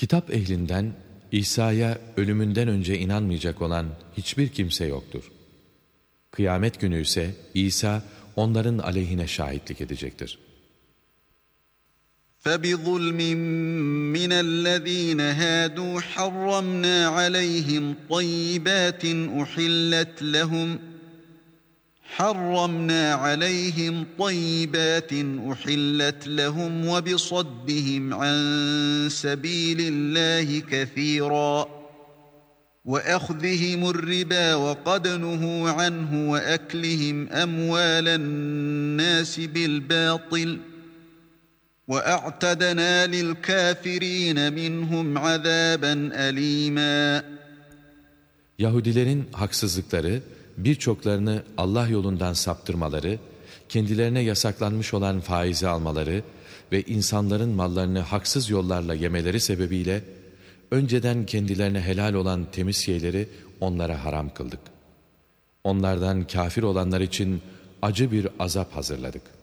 Kitap ehlinden İsa'ya ölümünden önce inanmayacak olan hiçbir kimse yoktur. Kıyamet günü ise İsa onların aleyhine şahitlik edecektir. فَبِظُلْمٍ مِّنَ الَّذ۪ينَ هَادُوا حَرَّمْنَا عَلَيْهِمْ طَيِّبَاتٍ أُحِلَّتْ لَهُمْ وَبِصَدِّهِمْ عَنْ سَب۪يلِ اللّٰهِ كَثِيرًا وَأَخْذِهِمُ الرِّبَا وَقَدْ نُهُوا عَنْهُ وَأَكْلِهِمْ أَمْوَالَ النَّاسِ بِالْبَاطِلِ وَأَعْتَدْنَا لِلْكَافِرِينَ مِنْهُمْ عَذَابًا أَلِيمًا. Yahudilerin haksızlıkları, birçoklarını Allah yolundan saptırmaları, kendilerine yasaklanmış olan faizi almaları ve insanların mallarını haksız yollarla yemeleri sebebiyle, önceden kendilerine helal olan temiz şeyleri onlara haram kıldık. Onlardan kafir olanlar için acı bir azap hazırladık.